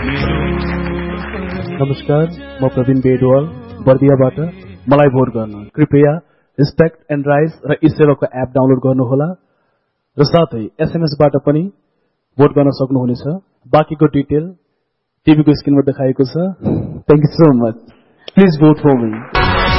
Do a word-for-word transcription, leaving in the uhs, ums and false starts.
नमस्कार, म प्रवीण बेडवाल बर्दियाबाट। मलाई भोट गर्न कृपया रिस्पेक्ट एन्ड राइज र इसेरोको एप डाउनलोड गर्नुहोला र साथै एसएमएसबाट पनि भोट गर्न सक्नुहुनेछ। बाँकीको डिटेल टिभीको स्क्रिनमा देखाएको छ। Thank you so much. Please vote for me.